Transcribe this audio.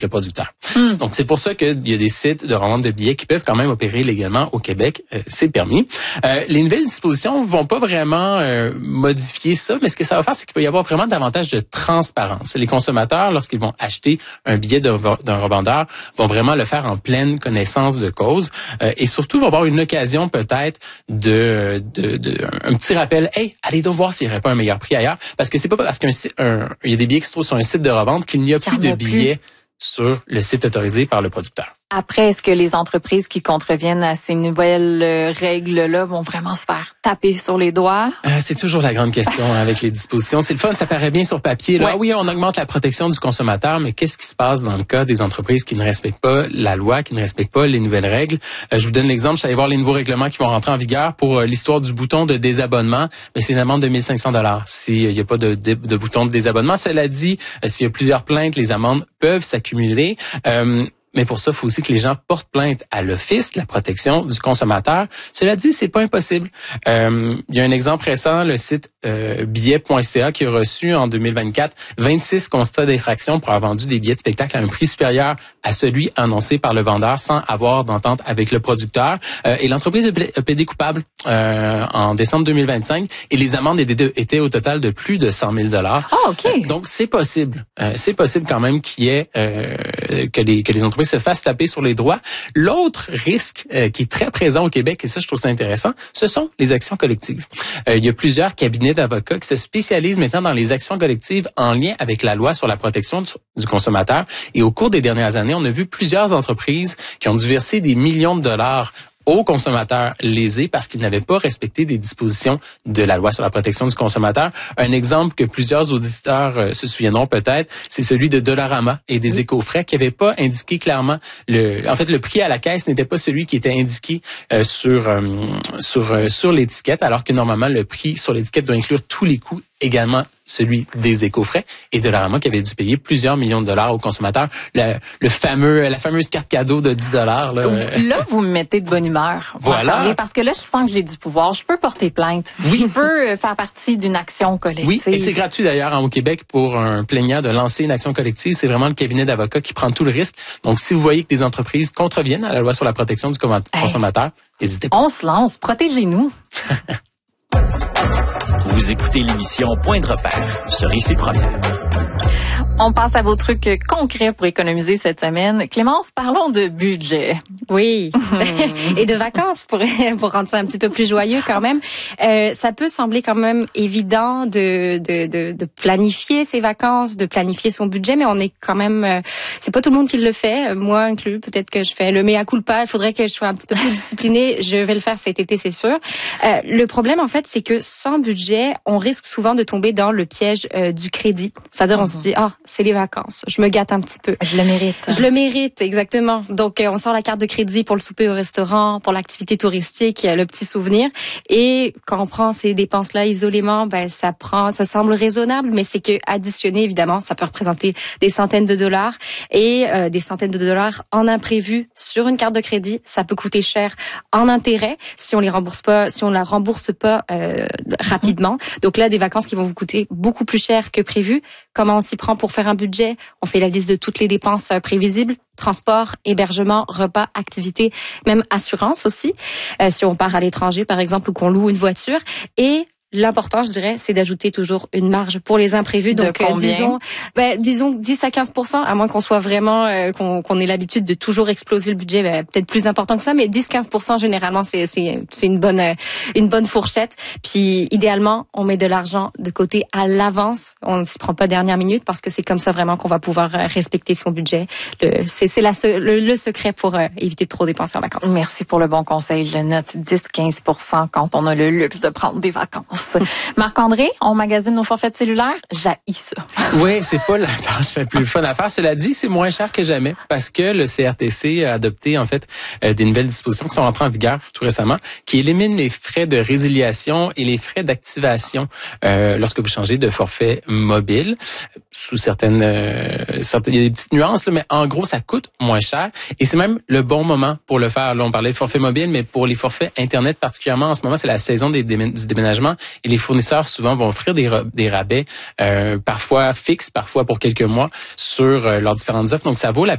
le producteur. Donc, c'est pour ça qu'il y a des sites de revente de billets qui peuvent quand même opérer légalement au Québec. C'est permis. Les nouvelles dispositions vont pas vraiment modifier ça, mais ce que ça va faire, c'est qu'il va y avoir vraiment davantage de transparence. Les consommateurs, lorsqu'ils vont acheter un billet d'un revendeur, vont vraiment le faire en pleine connaissance de cause et surtout vont avoir une occasion peut-être de un petit rappel. Hey, allez donc voir s'il n'y aurait pas un meilleur prix ailleurs, parce que c'est pas parce qu'il y a des billets qui se trouvent sur un site de revente qu'il n'y a plus de billets sur le site autorisé par le producteur. Après, est-ce que les entreprises qui contreviennent à ces nouvelles règles-là vont vraiment se faire taper sur les doigts? C'est toujours la grande question avec les dispositions. C'est le fun, ça paraît bien sur papier. Là, oui, on augmente la protection du consommateur, mais qu'est-ce qui se passe dans le cas des entreprises qui ne respectent pas la loi, qui ne respectent pas les nouvelles règles? Je vous donne l'exemple, je suis allé voir les nouveaux règlements qui vont rentrer en vigueur pour l'histoire du bouton de désabonnement. Mais c'est une amende de 1 500 $ s'il n'y a pas de bouton de désabonnement. Cela dit, s'il y a plusieurs plaintes, les amendes peuvent s'accumuler. Mais pour ça, il faut aussi que les gens portent plainte à l'Office de la protection du consommateur. Cela dit, c'est pas impossible. Il y a un exemple récent, le site billets.ca qui a reçu en 2024 26 constats d'infraction pour avoir vendu des billets de spectacle à un prix supérieur à celui annoncé par le vendeur sans avoir d'entente avec le producteur. Et l'entreprise a plaidé coupable en décembre 2025 et les amendes étaient au total de plus de 100 000 $. Ah, OK. Donc, c'est possible. C'est possible quand même qu'il y ait que les entreprises se fassent taper sur les doigts. L'autre risque qui est très présent au Québec, et ça, je trouve ça intéressant, ce sont les actions collectives. Il y a plusieurs cabinets d'avocats qui se spécialisent maintenant dans les actions collectives en lien avec la loi sur la protection du consommateur. Et au cours des dernières années, on a vu plusieurs entreprises qui ont dû verser des millions de dollars aux consommateurs lésés parce qu'ils n'avaient pas respecté des dispositions de la loi sur la protection du consommateur. Un exemple que plusieurs auditeurs se souviendront peut-être, c'est celui de Dollarama et des éco-frais qui n'avaient pas indiqué clairement le prix à la caisse n'était pas celui qui était indiqué sur l'étiquette, alors que normalement le prix sur l'étiquette doit inclure tous les coûts, également celui des éco-frais, et Dollarama qui avait dû payer plusieurs millions de dollars aux consommateurs. La fameuse carte cadeau de 10 $. Là, vous me mettez de bonne humeur. Voilà. Parce que là, je sens que j'ai du pouvoir. Je peux porter plainte. Oui. Je peux faire partie d'une action collective. Oui, et c'est gratuit d'ailleurs au Québec pour un plaignant de lancer une action collective. C'est vraiment le cabinet d'avocats qui prend tout le risque. Donc, si vous voyez que des entreprises contreviennent à la loi sur la protection du consommateur, n'hésitez pas. On se lance. Protégez-nous. Vous écoutez l'émission Point de repère sur Ici Première. On passe à vos trucs concrets pour économiser cette semaine. Clémence, parlons de budget. Oui, et de vacances pour rendre ça un petit peu plus joyeux quand même. Ça peut sembler quand même évident de planifier ses vacances, de planifier son budget, mais on est quand même, c'est pas tout le monde qui le fait, moi inclus. Peut-être que je fais le mea culpa. Il faudrait que je sois un petit peu plus disciplinée. Je vais le faire cet été, c'est sûr. Le problème en fait, c'est que sans budget, on risque souvent de tomber dans le piège du crédit. C'est-à-dire, on se dit c'est les vacances, je me gâte un petit peu. Je le mérite. Je le mérite, exactement. Donc, on sort la carte de crédit pour le souper au restaurant, pour l'activité touristique, le petit souvenir. Et quand on prend ces dépenses-là isolément, ça semble raisonnable, mais c'est que additionné, évidemment, ça peut représenter des centaines de dollars et des centaines de dollars en imprévu sur une carte de crédit. Ça peut coûter cher en intérêt si on la rembourse pas rapidement. Donc là, des vacances qui vont vous coûter beaucoup plus cher que prévu. Comment on s'y prend pour faire un budget? On fait la liste de toutes les dépenses prévisibles. Transport, hébergement, repas, activités, même assurance aussi. Si on part à l'étranger, par exemple, ou qu'on loue une voiture. Et l'important, je dirais, c'est d'ajouter toujours une marge pour les imprévus. Donc, disons 10 à 15%, à moins qu'on soit vraiment, qu'on ait l'habitude de toujours exploser le budget, peut-être plus important que ça, mais 10-15%, généralement, c'est une bonne fourchette. Puis, idéalement, on met de l'argent de côté à l'avance. On ne s'y prend pas dernière minute parce que c'est comme ça vraiment qu'on va pouvoir respecter son budget. C'est le secret pour éviter de trop dépenser en vacances. Merci pour le bon conseil. Je note 10-15% quand on a le luxe de prendre des vacances. Marc-André, on magasine nos forfaits cellulaires? J'haïs ça. Oui, c'est pas la tâche la plus fun à faire. Cela dit, c'est moins cher que jamais parce que le CRTC a adopté en fait des nouvelles dispositions qui sont entrées en vigueur tout récemment, qui éliminent les frais de résiliation et les frais d'activation lorsque vous changez de forfait mobile. Sous certaines, il y a des petites nuances, là, mais en gros, ça coûte moins cher et c'est même le bon moment pour le faire. Là, on parlait de forfait mobile, mais pour les forfaits Internet particulièrement, en ce moment, c'est la saison du déménagement. Et les fournisseurs, souvent, vont offrir des rabais, parfois fixes, parfois pour quelques mois, sur leurs différentes offres. Donc, ça vaut la